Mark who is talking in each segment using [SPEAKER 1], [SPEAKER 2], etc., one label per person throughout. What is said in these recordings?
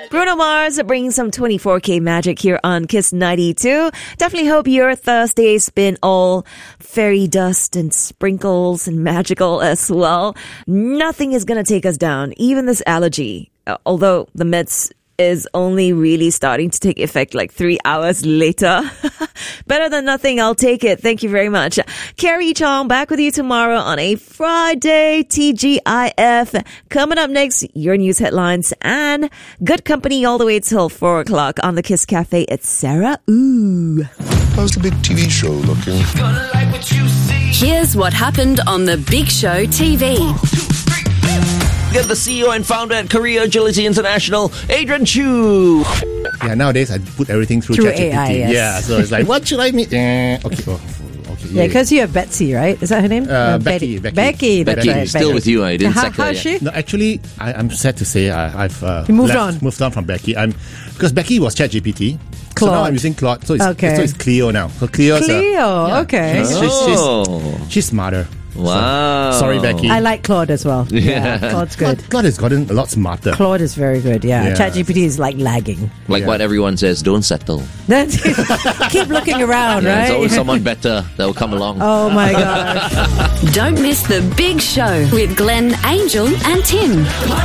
[SPEAKER 1] Bruno Mars bringing some 24K magic here on Kiss 92. Definitely hope your Thursday's been all fairy dust and sprinkles and magical as well. Nothing is going to take us down, even this allergy. Although the meds is only really starting to take effect like 3 hours later. Better than nothing, I'll take it. Thank you very much. Carrie Chong back with you tomorrow on a Friday, TGIF. Coming up next, your news headlines and good company all the way till 4 o'clock on the Kiss Cafe. It's Sarah Ooh.
[SPEAKER 2] How's the big TV show looking?
[SPEAKER 3] Here's what happened on the Big Show TV.
[SPEAKER 4] Get the CEO and founder at Korea Agility International, Adrian Chu.
[SPEAKER 5] Yeah, nowadays I put everything through ChatGPT.
[SPEAKER 6] AI, yes.
[SPEAKER 5] Yeah, so it's like, what should I meet? Okay.
[SPEAKER 6] Yeah, because you have Betsy, right? Is that her name?
[SPEAKER 5] Becky.
[SPEAKER 6] Becky, that's right.
[SPEAKER 4] Still with you. I didn't sack her
[SPEAKER 6] How's she?
[SPEAKER 5] No, actually, I'm sad to say I've
[SPEAKER 6] moved
[SPEAKER 5] on from Becky. Because Becky was ChatGPT. So now I'm using Claude. So it's Clio now. So Clio.
[SPEAKER 6] Okay.
[SPEAKER 5] She's smarter.
[SPEAKER 4] Wow.
[SPEAKER 5] So, sorry, Becky.
[SPEAKER 6] I like Claude as well. Yeah, Claude's good.
[SPEAKER 5] Claude has gotten a lot smarter.
[SPEAKER 6] Claude is very good, yeah. ChatGPT is like lagging.
[SPEAKER 4] Like what everyone says, don't settle.
[SPEAKER 6] Keep looking around, right?
[SPEAKER 4] There's always someone better that will come along.
[SPEAKER 6] Oh my gosh.
[SPEAKER 3] Don't miss the Big Show with Glenn, Angel and Tim.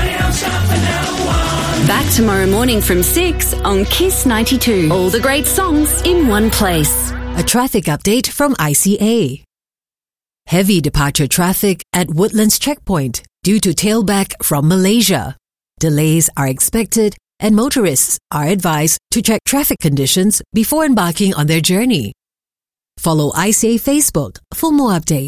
[SPEAKER 3] Back tomorrow morning from 6 on Kiss 92. All the great songs in one place.
[SPEAKER 7] A traffic update from ICA. Heavy departure traffic at Woodlands Checkpoint due to tailback from Malaysia. Delays are expected and motorists are advised to check traffic conditions before embarking on their journey. Follow ICA Facebook for more updates.